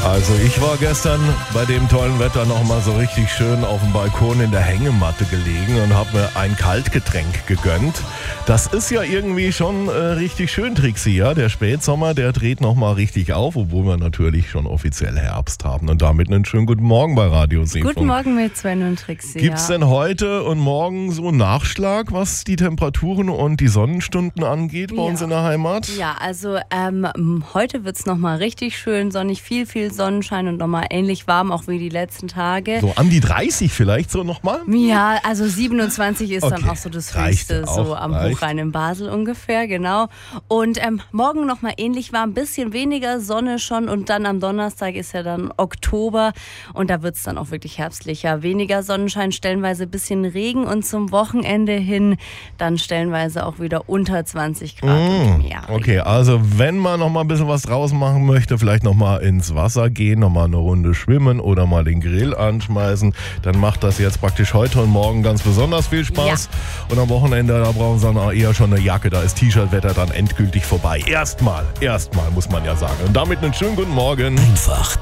Also ich war gestern bei dem tollen Wetter nochmal so richtig schön auf dem Balkon in der Hängematte gelegen und habe mir ein Kaltgetränk gegönnt. Das ist ja irgendwie schon richtig schön, Trixi, ja. Der Spätsommer, der dreht nochmal richtig auf, obwohl wir natürlich schon offiziell Herbst haben. Und damit einen schönen guten Morgen bei Radio Seefunk. Guten Morgen mit Sven und Trixi. Gibt's denn heute und morgen so einen Nachschlag, was die Temperaturen und die Sonnenstunden angeht bei uns in der Heimat? Ja, also heute wird's nochmal richtig schön sonnig, viel Sonnenschein und nochmal ähnlich warm, auch wie die letzten Tage. So an die 30 vielleicht so nochmal? Ja, also 27 ist dann auch so das Höchste, Reicht so auch, am reicht. Hochrhein in Basel ungefähr, genau. Und morgen nochmal ähnlich warm, ein bisschen weniger Sonne schon und dann am Donnerstag ist ja dann Oktober und da wird's dann auch wirklich herbstlicher. Weniger Sonnenschein, stellenweise ein bisschen Regen und zum Wochenende hin dann stellenweise auch wieder unter 20 Grad und mehr. Okay, also wenn man noch mal ein bisschen was draußen machen möchte, vielleicht noch mal ins Wasser gehen, noch mal eine Runde schwimmen oder mal den Grill anschmeißen, dann macht das jetzt praktisch heute und morgen ganz besonders viel Spaß. Ja. Und am Wochenende, da brauchen sie dann auch eher schon eine Jacke, da ist T-Shirt-Wetter dann endgültig vorbei. Erstmal muss man ja sagen. Und damit einen schönen guten Morgen. Einfach